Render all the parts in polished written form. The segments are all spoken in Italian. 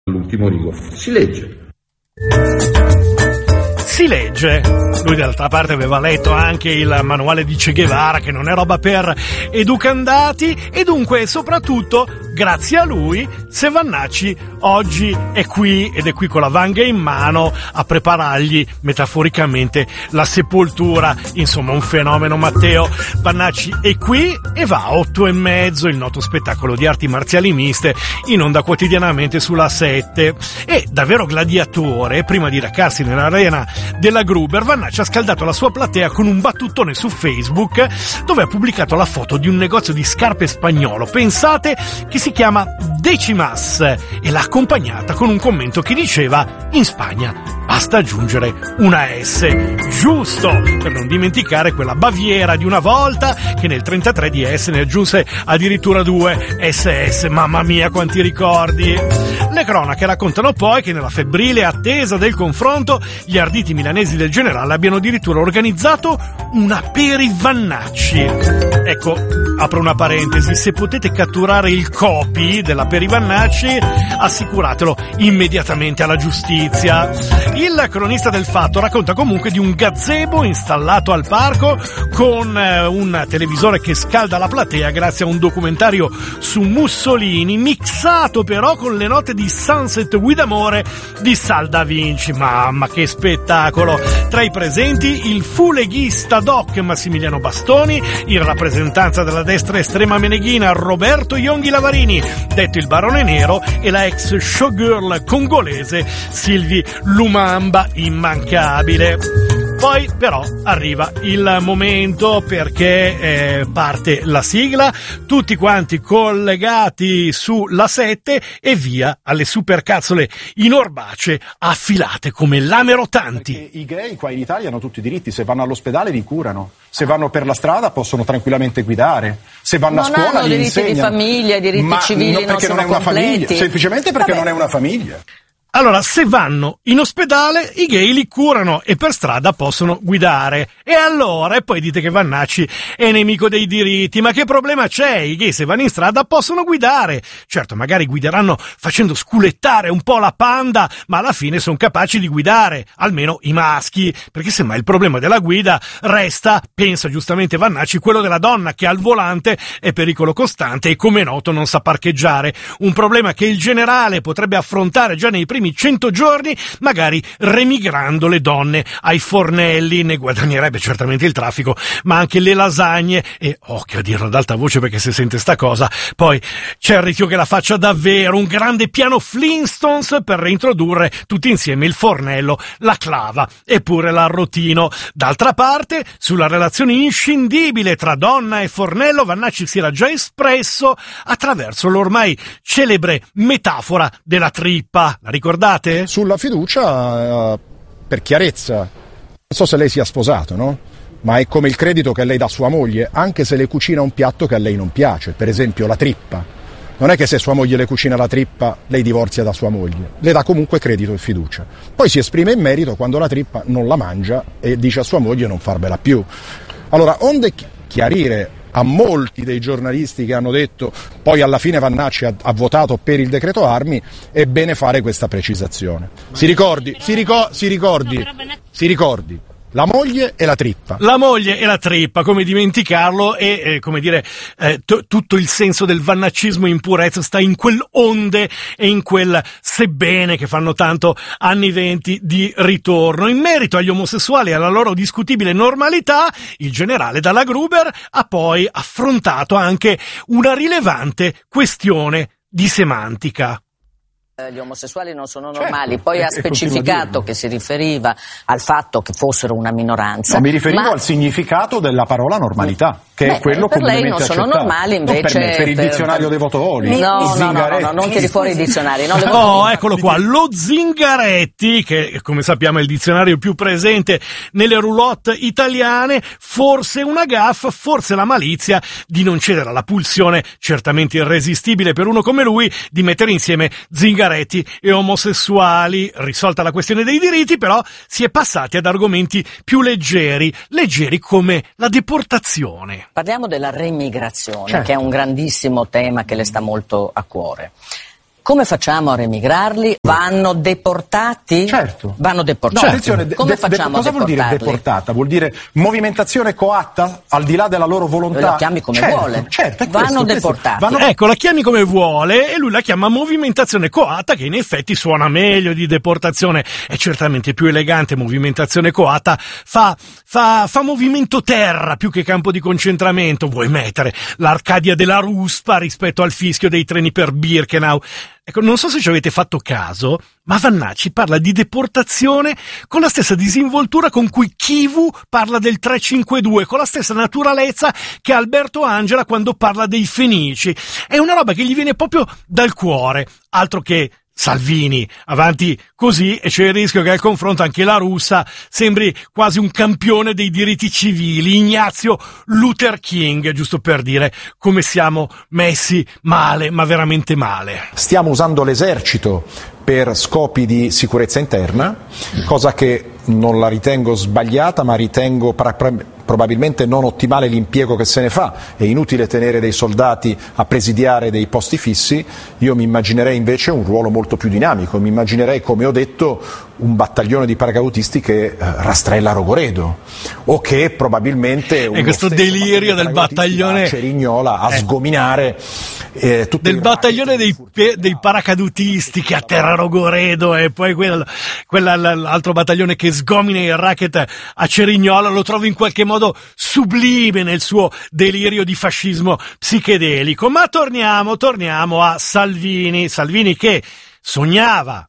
L'ultimo rigo. Si legge. Si legge. Lui d'altra parte aveva letto anche il manuale di Che Guevara, che non è roba per educandati, e dunque soprattutto grazie a lui Se Vannacci oggi è qui, ed è qui con la vanga in mano a preparargli metaforicamente la sepoltura. Insomma, un fenomeno. Matteo Vannacci è qui e va a 8:30, il noto spettacolo di arti marziali miste, in onda quotidianamente sulla 7. E davvero gladiatore, prima di recarsi nell'arena della Gruber, Vannacci ha scaldato la sua platea con un battutone su Facebook, dove ha pubblicato la foto di un negozio di scarpe spagnolo, pensate, che si chiama Decimas, e l'ha accompagnata con un commento che diceva: in Spagna basta aggiungere una S, giusto, per non dimenticare quella Baviera di una volta, che nel 33 di S ne aggiunse addirittura 2, SS, mamma mia quanti ricordi. Le cronache raccontano poi che nella febbrile attesa del confronto gli arditi milanesi del generale abbiano addirittura organizzato una per i Vannacci. Ecco, apro una parentesi, se potete catturare il copy della per i Vannacci, assicuratelo immediatamente alla giustizia. Il cronista del fatto racconta comunque di un gazebo installato al parco con un televisore che scalda la platea grazie a un documentario su Mussolini, mixato però con le note di Sunset with Amore di Sal Da Vinci. Mamma che spettacolo! Tra i presenti il fu leghista doc Massimiliano Bastoni, in rappresentanza della destra estrema meneghina Roberto Yonghi Lavarini, detto il Barone Nero, e la ex showgirl congolese Sylvie Lumumba, immancabile. Poi però arriva il momento, perché parte la sigla, tutti quanti collegati sulla 7 e via alle supercazzole in orbace affilate come lame rotanti. Perché i gay qua in Italia hanno tutti i diritti, se vanno all'ospedale li curano, se vanno per la strada possono tranquillamente guidare, se vanno a scuola li insegnano. Non hanno diritti di famiglia, diritti civili non sono completi. Semplicemente perché non è una famiglia. Allora, se vanno in ospedale, i gay li curano e per strada possono guidare. E allora, e poi dite che Vannacci è nemico dei diritti, ma che problema c'è? I gay se vanno in strada possono guidare. Certo, magari guideranno facendo sculettare un po' la panda, ma alla fine sono capaci di guidare, almeno i maschi, perché semmai il problema della guida resta, pensa giustamente Vannacci, quello della donna che al volante è pericolo costante e, come noto, non sa parcheggiare. Un problema che il generale potrebbe affrontare già nei primi 100 giorni, magari remigrando le donne ai fornelli. Ne guadagnerebbe certamente il traffico, ma anche le lasagne e, occhio a dirlo ad alta voce perché se sente sta cosa, poi c'è il rischio che la faccia davvero un grande piano Flintstones per reintrodurre tutti insieme il fornello, la clava e pure l'arrotino. D'altra parte, sulla relazione inscindibile tra donna e fornello, Vannacci si era già espresso attraverso l'ormai celebre metafora della trippa. La ricordate? Sulla fiducia, per chiarezza, non so se lei sia sposato, no? Ma è come il credito che lei dà a sua moglie, anche se le cucina un piatto che a lei non piace, per esempio la trippa. Non è che se sua moglie le cucina la trippa, lei divorzia da sua moglie, le dà comunque credito e fiducia. Poi si esprime in merito quando la trippa non la mangia e dice a sua moglie non farvela più. Allora, onde chiarire a molti dei giornalisti che hanno detto poi alla fine Vannacci ha votato per il decreto armi, è bene fare questa precisazione. Si ricordi, la moglie e la trippa. La moglie e la trippa, come dimenticarlo, e come dire, tutto il senso del vannaccismo in purezza sta in quel onde e in quel sebbene che fanno tanto anni 20 di ritorno. In merito agli omosessuali e alla loro discutibile normalità, il generale Dalla Gruber ha poi affrontato anche una rilevante questione di semantica. Gli omosessuali non sono normali, poi ha specificato che si riferiva al fatto che fossero una minoranza. No, mi riferivo al significato della parola normalità, che è quello per lei non accettato. Sono normali, invece non per il dizionario dei Votovoli. No, non tiri fuori i dizionari. Eccolo qua, lo Zingaretti, che come sappiamo è il dizionario più presente nelle roulotte italiane, forse una gaffa, forse la malizia di non cedere alla pulsione certamente irresistibile per uno come lui di mettere insieme Zingaretti e omosessuali. Risolta la questione dei diritti, però si è passati ad argomenti più leggeri come la deportazione. Parliamo della remigrazione, che è un grandissimo tema che le sta molto a cuore. Come facciamo a remigrarli? Vanno deportati? Certo. Vanno deportati. No, attenzione, come facciamo cosa a vuol dire deportata? Vuol dire movimentazione coatta al di là della loro volontà? La chiami come vuole. Certo, vanno deportati. Ecco, la chiami come vuole e lui la chiama movimentazione coatta, che in effetti suona meglio di deportazione, è certamente più elegante. Movimentazione coatta fa movimento terra più che campo di concentramento. Vuoi mettere l'Arcadia della Ruspa rispetto al fischio dei treni per Birkenau? Ecco, non so se ci avete fatto caso, ma Vannacci parla di deportazione con la stessa disinvoltura con cui Kivu parla del 352, con la stessa naturalezza che Alberto Angela quando parla dei Fenici. È una roba che gli viene proprio dal cuore, altro che Salvini, avanti così e c'è il rischio che al confronto anche la Russa sembri quasi un campione dei diritti civili, Ignazio Luther King, giusto per dire come siamo messi male, ma veramente male. Stiamo usando l'esercito per scopi di sicurezza interna, cosa che non la ritengo sbagliata, ma ritengo probabilmente non ottimale l'impiego che se ne fa. È inutile tenere dei soldati a presidiare dei posti fissi. Io mi immaginerei invece un ruolo molto più dinamico, mi immaginerei, come ho detto, un battaglione di paracautisti che rastrella Rogoredo, o che probabilmente e questo delirio del battaglione a Cerignola a sgominare tutto del battaglione dei paracadutisti che atterra Rogoredo, e poi quell'altro battaglione che sgomina il racket a Cerignola. Lo trovo in qualche modo sublime nel suo delirio di fascismo psichedelico. Ma torniamo a Salvini che sognava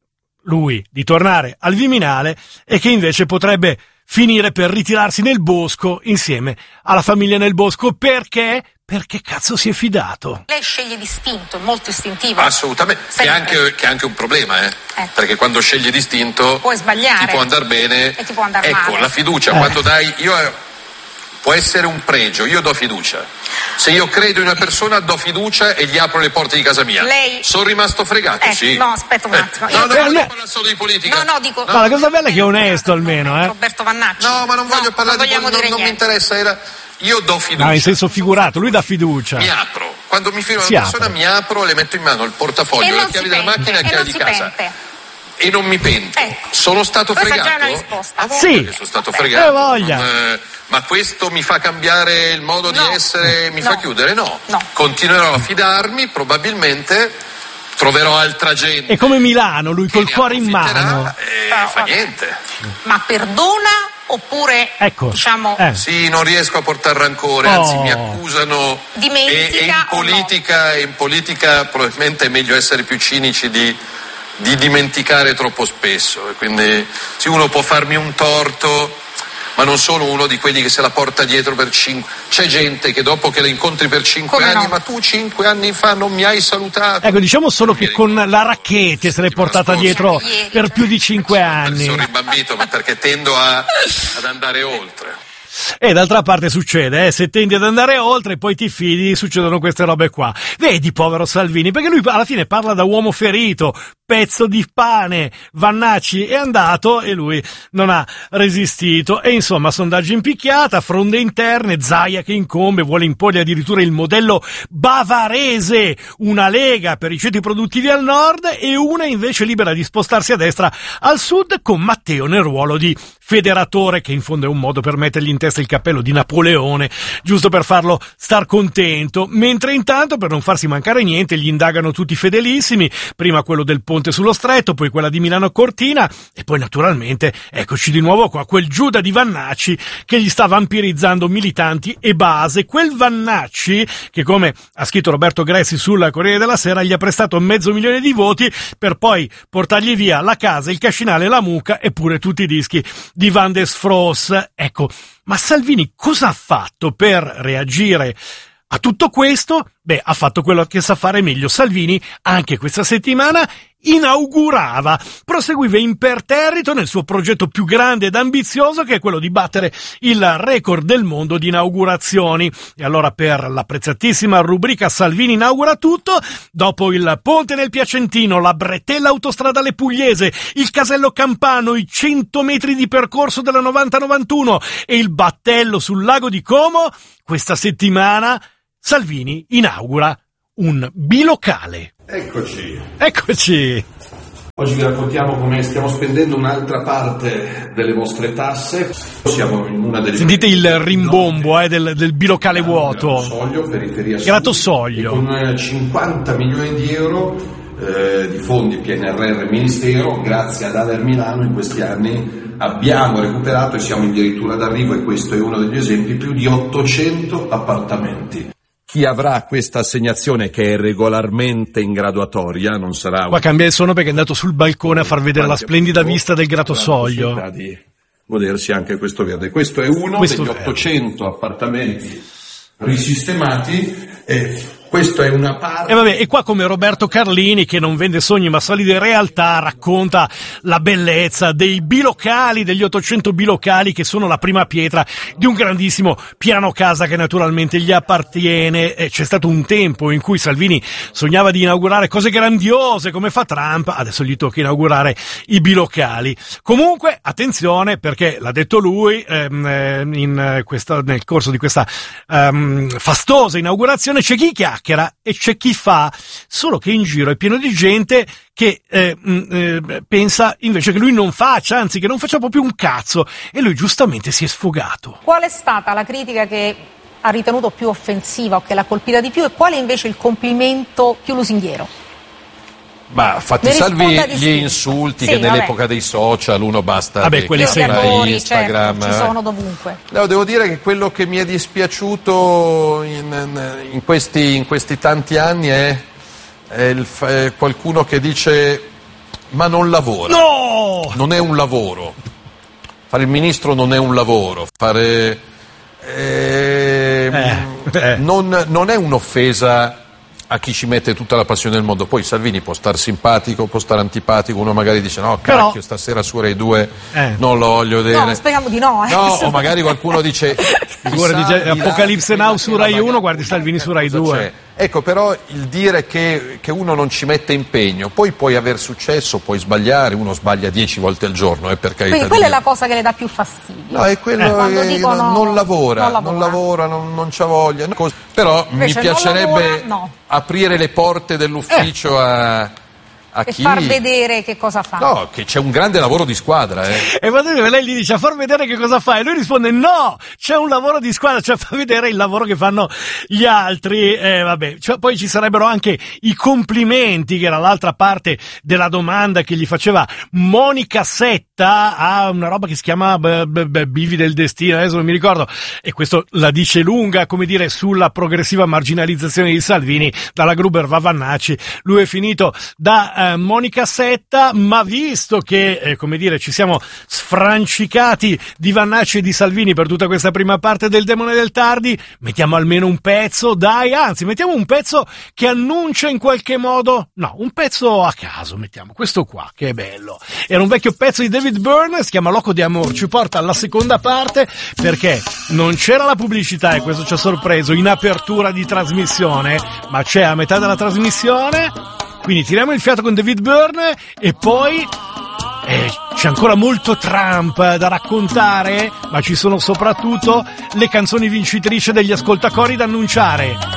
lui di tornare al Viminale e che invece potrebbe finire per ritirarsi nel bosco insieme alla famiglia nel bosco. Perché cazzo si è fidato? Lei sceglie distinto, è molto istintivo. Assolutamente, che è anche un problema, perché quando scegli distinto puoi sbagliare, ti può andare bene e ti può andare male. Ecco, la fiducia, quando dai, può essere un pregio, io do fiducia. Se io credo in una persona do fiducia e gli apro le porte di casa mia. Lei... Sono rimasto fregato, sì. No, aspetta un attimo. Non voglio parlare solo di politica. No, dico... Ma la cosa bella è che è onesto almeno, Roberto Vannacci. No, ma non voglio parlare di politica, non mi interessa, io do fiducia. No, in senso figurato, lui dà fiducia. Mi apro. Quando mi fido una persona mi apro, le metto in mano il portafoglio, le chiavi della macchina e le chiavi di casa. E non mi pento. Sono stato fregato? Questa è già una risposta. Sì. Sono stato fregato. Voglia. Ma questo mi fa cambiare il modo di essere? Mi fa chiudere? No. Continuerò a fidarmi, probabilmente troverò altra gente. È come Milano, lui col cuore in mano. Fa niente. Ma perdona oppure diciamo Sì, non riesco a portare rancore, anzi mi accusano. Dimentica e in politica probabilmente è meglio essere più cinici di dimenticare troppo spesso, e quindi sì, uno può farmi un torto, ma non sono uno di quelli che se la porta dietro per 5. C'è gente che dopo che la incontri per 5 anni, ma tu 5 anni fa non mi hai salutato. Ecco, diciamo solo che con la Racchete se l'è portata dietro per più di 5 anni. Sono rimbambito, ma perché tendo ad andare oltre. E d'altra parte succede, se tendi ad andare oltre e poi ti fidi, succedono queste robe qua. Vedi, povero Salvini, perché lui alla fine parla da uomo ferito, pezzo di pane. Vannacci è andato e lui non ha resistito. E insomma, sondaggio in picchiata, fronde interne, Zaia che incombe, vuole imporre addirittura il modello bavarese, una lega per i ceti produttivi al nord e una invece libera di spostarsi a destra al sud, con Matteo nel ruolo di federatore, che in fondo è un modo per mettergli in testa il cappello di Napoleone, giusto per farlo star contento, mentre intanto, per non farsi mancare niente, gli indagano tutti fedelissimi, prima quello del ponte sullo stretto, poi quella di Milano Cortina, e poi naturalmente eccoci di nuovo qua, quel Giuda di Vannacci che gli sta vampirizzando militanti e base, quel Vannacci che, come ha scritto Roberto Gressi sul Corriere della Sera, gli ha prestato 500.000 di voti per poi portargli via la casa, il cascinale, la mucca e pure tutti i dischi di Van des Fros. Ecco, ma Salvini cosa ha fatto per reagire a tutto questo? Beh, ha fatto quello che sa fare meglio. Salvini anche questa settimana proseguiva imperterrito nel suo progetto più grande ed ambizioso, che è quello di battere il record del mondo di inaugurazioni. E allora, per l'apprezzatissima rubrica Salvini inaugura tutto, dopo il ponte nel Piacentino, la bretella autostradale pugliese, il casello campano, i 100 metri di percorso della 90-91 e il battello sul lago di Como, questa settimana Salvini inaugura un bilocale. Eccoci. Oggi vi raccontiamo come stiamo spendendo un'altra parte delle vostre tasse. Siamo in una delle... Sentite il rimbombo del bilocale vuoto. Grattosoglio. Con 50 milioni di euro di fondi PNRR Ministero, grazie ad Ader Milano in questi anni abbiamo recuperato e siamo addirittura d'arrivo, e questo è uno degli esempi, più di 800 appartamenti. Chi avrà questa assegnazione, che è regolarmente in graduatoria, non sarà... Qua cambia il suono perché è andato sul balcone a far vedere la splendida vista del Grattosoglio. Di godersi anche questo verde. Questo è uno degli 800 appartamenti risistemati, e questo è una parte... E qua come Roberto Carlini, che non vende sogni ma solide realtà, racconta la bellezza dei bilocali, degli 800 bilocali che sono la prima pietra di un grandissimo piano casa che naturalmente gli appartiene. C'è stato un tempo in cui Salvini sognava di inaugurare cose grandiose come fa Trump, adesso gli tocca inaugurare i bilocali. Comunque attenzione, perché l'ha detto lui nel corso di questa fastosa inaugurazione, c'è chi chiacchiera e c'è chi fa, solo che in giro è pieno di gente che pensa invece che lui non faccia, anzi che non faccia proprio un cazzo, e lui giustamente si è sfogato. Qual è stata la critica che ha ritenuto più offensiva o che l'ha colpita di più, e quale invece il complimento più lusinghiero? Ma fatti salvi gli insulti, che nell'epoca dei social uno basta quelli Instagram, certo, ci sono dovunque. No, devo dire che quello che mi è dispiaciuto in questi tanti anni è qualcuno che dice: ma non lavora. No! Non è un lavoro. Fare il ministro non è un lavoro. Fare non è un'offesa a chi ci mette tutta la passione del mondo. Poi Salvini può star simpatico, può star antipatico, uno magari dice no, cacchio, però stasera su Rai 2 non lo voglio vedere. No, speriamo di no. No, o magari qualcuno dice Apocalipse Now su Rai 1, guardi Salvini su Rai 2. C'è. Ecco, però il dire che uno non ci mette impegno, poi puoi aver successo, puoi sbagliare, uno sbaglia 10 volte al giorno, per carità. Quindi quella è la cosa che le dà più fastidio. No, è quello che non lavora, non c'ha voglia. Però invece mi piacerebbe aprire le porte dell'ufficio a chi... far vedere che cosa fa. No, che c'è un grande lavoro di squadra. E guardate, lei gli dice: a far vedere che cosa fa, e lui risponde: no, c'è un lavoro di squadra, cioè fa vedere il lavoro che fanno gli altri. Poi ci sarebbero anche i complimenti, che era l'altra parte della domanda che gli faceva Monica Setta a una roba che si chiama Bivi del Destino, adesso non mi ricordo, e questo la dice lunga, come dire, sulla progressiva marginalizzazione di Salvini. Dalla Gruber va Vannacci, lui è finito da Monica Setta, ma visto che ci siamo sfrancicati di Vannacci e di Salvini per tutta questa prima parte del Demone del Tardi, mettiamo almeno un pezzo, mettiamo un pezzo che annuncia in qualche modo, un pezzo a caso, mettiamo questo qua che è bello, era un vecchio pezzo di David Byrne, si chiama Loco di Amor, ci porta alla seconda parte perché non c'era la pubblicità, e questo ci ha sorpreso in apertura di trasmissione, ma c'è a metà della trasmissione. Quindi tiriamo il fiato con David Byrne e poi c'è ancora molto Trump da raccontare, ma ci sono soprattutto le canzoni vincitrici degli ascoltacori da annunciare.